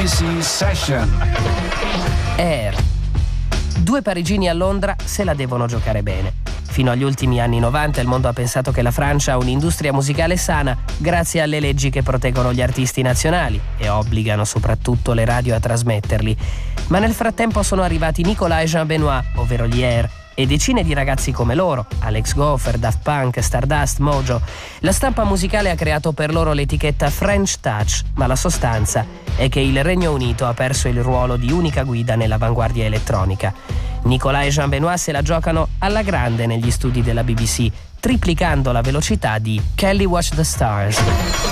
BBC Session. Air. Due parigini a Londra se la devono giocare bene. Fino agli ultimi anni 90 il mondo ha pensato che la Francia ha un'industria musicale sana grazie alle leggi che proteggono gli artisti nazionali e obbligano soprattutto le radio a trasmetterli. Ma nel frattempo sono arrivati Nicolas e Jean Benoit, ovvero gli Air, e decine di ragazzi come loro, Alex Gopher, Daft Punk, Stardust, Mojo. La stampa musicale ha creato per loro l'etichetta French Touch, ma la sostanza è che il Regno Unito ha perso il ruolo di unica guida nell'avanguardia elettronica. Nicolas e Jean Benoit se la giocano alla grande negli studi della BBC, triplicando la velocità di Kelly Watch the Stars.